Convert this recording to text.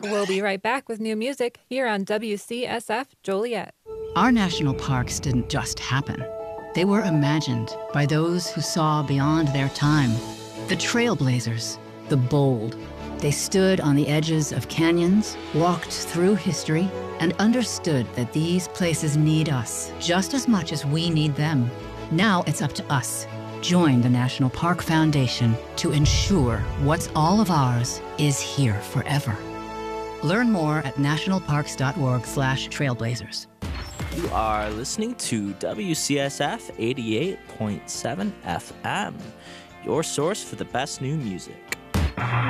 We'll be right back with new music here on WCSF Joliet. Our national parks didn't just happen. They were imagined by those who saw beyond their time. The trailblazers, the bold. They stood on the edges of canyons, walked through history, and understood that these places need us just as much as we need them. Now it's up to us. Join the National Park Foundation to ensure what's all of ours is here forever. Learn more at nationalparks.org/trailblazers. You are listening to WCSF 88.7 FM, your source for the best new music.